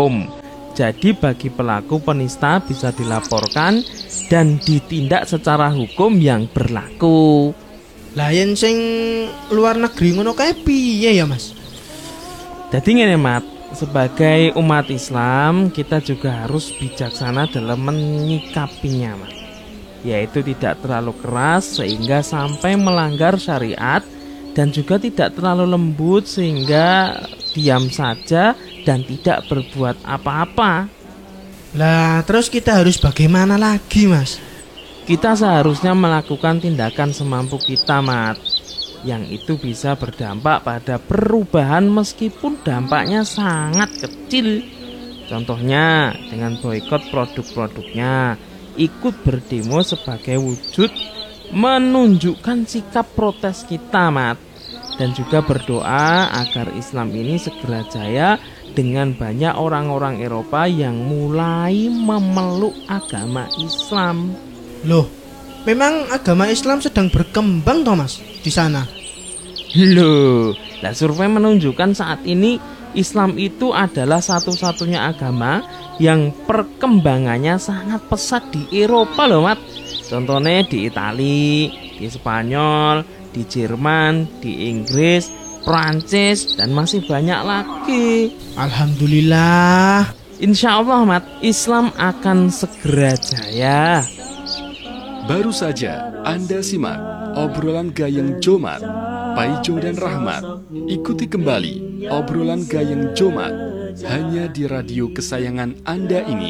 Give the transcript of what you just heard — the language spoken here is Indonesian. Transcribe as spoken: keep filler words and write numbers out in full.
Jadi bagi pelaku penista bisa dilaporkan dan ditindak secara hukum yang berlaku. Lah yen sing luar negeri ngono kae piye ya, Mas? Jadi ngene, Mat, sebagai umat Islam kita juga harus bijaksana dalam menyikapinya, Mat. Yaitu tidak terlalu keras sehingga sampai melanggar syariat, dan juga tidak terlalu lembut sehingga diam saja dan tidak berbuat apa-apa. Lah terus kita harus bagaimana lagi, Mas? Kita seharusnya melakukan tindakan semampu kita, Mat, yang itu bisa berdampak pada perubahan meskipun dampaknya sangat kecil. Contohnya dengan boikot produk-produknya, ikut berdemo sebagai wujud menunjukkan sikap protes kita, Mat. Dan juga berdoa agar Islam ini segera jaya dengan banyak orang-orang Eropa yang mulai memeluk agama Islam. Loh, memang agama Islam sedang berkembang toh, Mas, di sana? Loh, nah survei menunjukkan saat ini Islam itu adalah satu-satunya agama yang perkembangannya sangat pesat di Eropa loh, Mat. Contohnya di Italia, di Spanyol, di Jerman, di Inggris, Prancis, dan masih banyak lagi. Alhamdulillah. Insya Allah, Mat, Islam akan segera jaya. Baru saja Anda simak obrolan Gayeng Jomat, Paijo dan Rahmat. Ikuti kembali obrolan Gayeng Jomat hanya di radio kesayangan Anda ini.